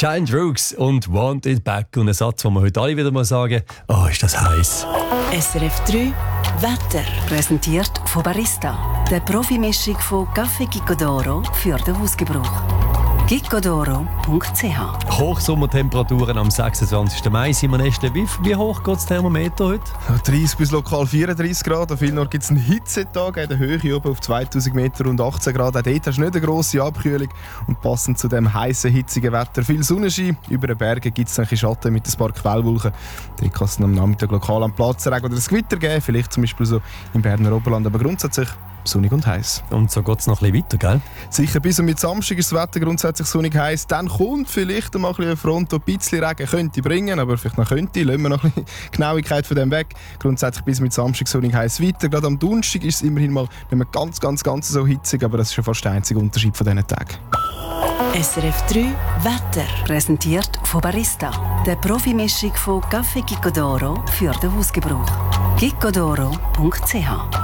Giant Rooks und Want It Back. Und ein Satz, den wir heute alle wieder mal sagen: oh, ist das heiß. SRF 3 Wetter. Präsentiert von Barista. Der Profimischung von Café Gicodoro für den Hausgebrauch. gicodoro.ch. Hochsommertemperaturen am 26. Mai. Simon Estle, wie hoch geht das Thermometer heute? 30 bis lokal 34 Grad. An vielen Orten gibt es einen Hitzetag. In der Höhe oben auf 2000 Meter und 18 Grad. Auch dort hast du nicht eine grosse Abkühlung. Und passend zu dem heißen, hitzigen Wetter viel Sonnenschein. Über den Bergen gibt es ein bisschen Schatten mit ein paar Quellwolken. Dort kann es am Nachmittag lokal am Platz oder ein Gewitter geben. Vielleicht zum Beispiel so im Berner Oberland. Aber grundsätzlich sonnig und heiß. Und so geht es noch ein bisschen weiter, gell? Sicher, bis und mit Samstag ist das Wetter grundsätzlich sonnig heiß. Dann kommt vielleicht mal eine Front, die ein bisschen Regen könnte bringen, aber vielleicht noch könnte. Lassen wir noch ein bisschen Genauigkeit von dem weg. Grundsätzlich bis mit Samstag sonnig heiß weiter. Gerade am Donnerstag ist es immerhin mal nicht mehr ganz so hitzig, aber das ist schon fast der einzige Unterschied von diesen Tagen. SRF 3 Wetter. Präsentiert von Barista. Der Profimischung von Café Gicodoro für den Hausgebrauch. gicodoro.ch.